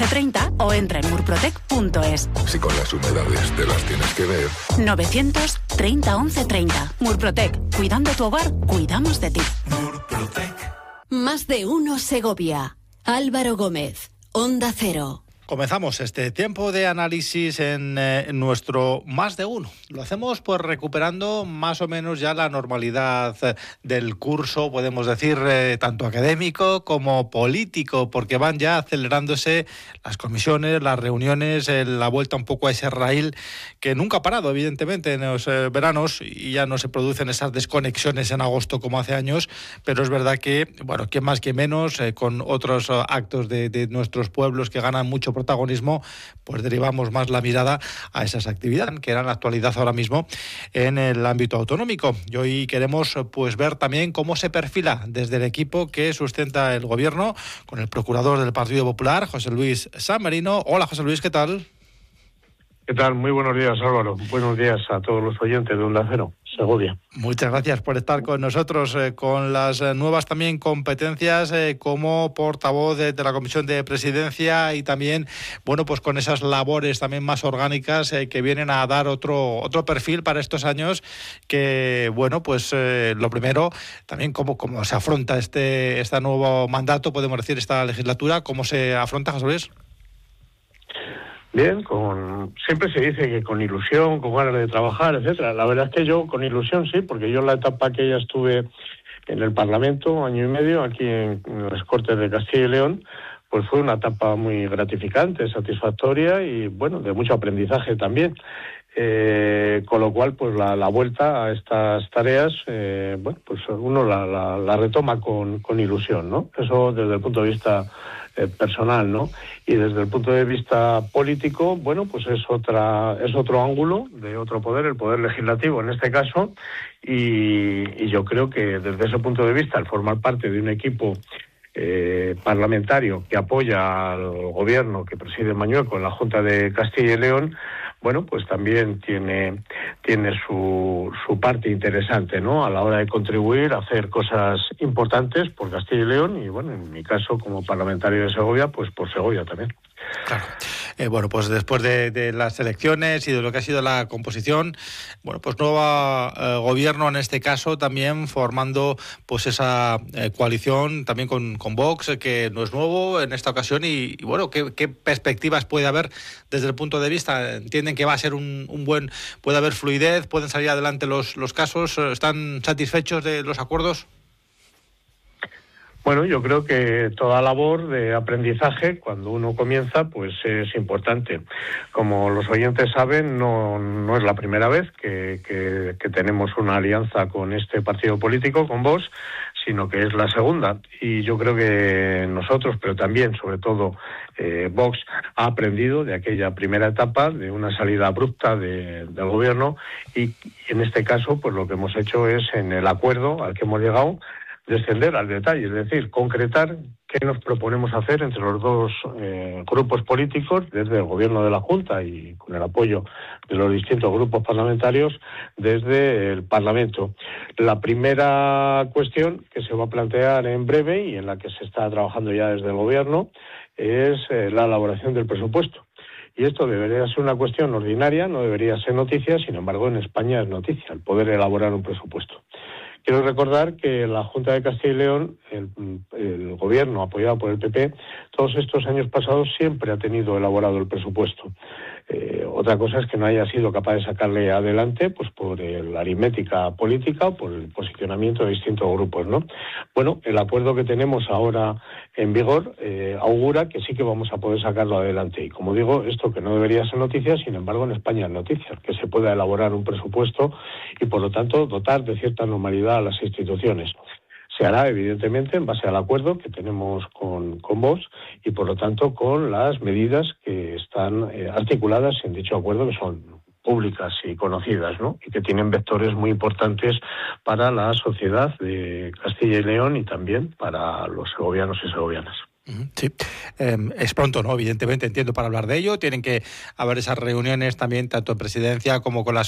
1130 o entra en murprotec.es. Si con las humedades te las tienes que ver. 930 1130. Murprotec. Cuidando tu hogar, cuidamos de ti. Murprotec. Más de uno Segovia. Álvaro Gómez, Onda Cero. Comenzamos este tiempo de análisis en nuestro Más de Uno. Lo hacemos pues recuperando más o menos ya la normalidad del curso, podemos decir, tanto académico como político, porque van ya acelerándose las comisiones, las reuniones, la vuelta un poco a ese raíl que nunca ha parado, evidentemente, en los veranos, y ya no se producen esas desconexiones en agosto como hace años, pero es verdad que, bueno, que más que menos, con otros actos de nuestros pueblos que ganan mucho protagonismo, pues derivamos más la mirada a esas actividades que eran la actualidad ahora mismo en el ámbito autonómico. Y hoy queremos pues ver también cómo se perfila desde el equipo que sustenta el gobierno, con el procurador del Partido Popular, José Luis San Marino. Hola, José Luis, ¿qué tal? ¿Qué tal? Muy buenos días, Álvaro. Buenos días a todos los oyentes de Onda Cero, Segovia. Muchas gracias por estar con nosotros, con las nuevas también competencias como portavoz de la Comisión de Presidencia, y también, bueno, pues con esas labores también más orgánicas que vienen a dar otro perfil para estos años, que, bueno, pues lo primero, también cómo se afronta este nuevo mandato, podemos decir, esta legislatura. ¿Cómo se afronta, José Luis? Bien, siempre se dice que con ilusión, con ganas de trabajar, etcétera. La verdad es que yo con ilusión sí, porque yo en la etapa que ya estuve en el Parlamento, año y medio, aquí en las Cortes de Castilla y León, pues fue una etapa muy gratificante, satisfactoria y, bueno, de mucho aprendizaje también. Con lo cual, pues la vuelta a estas tareas, bueno, pues uno la retoma con ilusión, ¿no? Eso desde el punto de vista personal, ¿no? Y desde el punto de vista político, bueno, pues es otro ángulo de otro poder, el poder legislativo en este caso, y yo creo que desde ese punto de vista, al formar parte de un equipo parlamentario que apoya al gobierno que preside Mañueco en la Junta de Castilla y León, bueno, pues también tiene su parte interesante, ¿no? A la hora de contribuir a hacer cosas importantes por Castilla y León y, bueno, en mi caso como parlamentario de Segovia, pues por Segovia también. Claro. Bueno, pues después de las elecciones y de lo que ha sido la composición, bueno, pues nuevo gobierno en este caso, también formando pues esa coalición también con Vox, que no es nuevo en esta ocasión, y bueno, ¿qué perspectivas puede haber desde el punto de vista? ¿Entienden que va a ser puede haber fluidez, pueden salir adelante los casos? ¿Están satisfechos de los acuerdos? Bueno, yo creo que toda labor de aprendizaje, cuando uno comienza, pues es importante. Como los oyentes saben, no es la primera vez que tenemos una alianza con este partido político, con Vox, sino que es la segunda. Y yo creo que nosotros, pero también, sobre todo, Vox ha aprendido de aquella primera etapa, de una salida abrupta del gobierno, y en este caso, pues lo que hemos hecho es, en el acuerdo al que hemos llegado, descender al detalle, es decir, concretar qué nos proponemos hacer entre los dos grupos políticos, desde el gobierno de la Junta y con el apoyo de los distintos grupos parlamentarios desde el Parlamento. La primera cuestión que se va a plantear en breve y en la que se está trabajando ya desde el gobierno es la elaboración del presupuesto. Y esto debería ser una cuestión ordinaria, no debería ser noticia, sin embargo en España es noticia, el poder elaborar un presupuesto. Quiero recordar que la Junta de Castilla y León, el gobierno apoyado por el PP, todos estos años pasados siempre ha tenido elaborado el presupuesto. Otra cosa es que no haya sido capaz de sacarle adelante, pues por la aritmética política o por el posicionamiento de distintos grupos, ¿no? Bueno, el acuerdo que tenemos ahora en vigor augura que sí que vamos a poder sacarlo adelante. Y como digo, esto que no debería ser noticia, sin embargo en España es noticia, que se pueda elaborar un presupuesto y por lo tanto dotar de cierta normalidad a las instituciones. Se hará, evidentemente, en base al acuerdo que tenemos con Vox y, por lo tanto, con las medidas que están articuladas en dicho acuerdo, que son públicas y conocidas, ¿no? Y que tienen vectores muy importantes para la sociedad de Castilla y León y también para los segovianos y segovianas. Sí, es pronto, ¿no? Evidentemente, entiendo, para hablar de ello. Tienen que haber esas reuniones también, tanto en presidencia como con las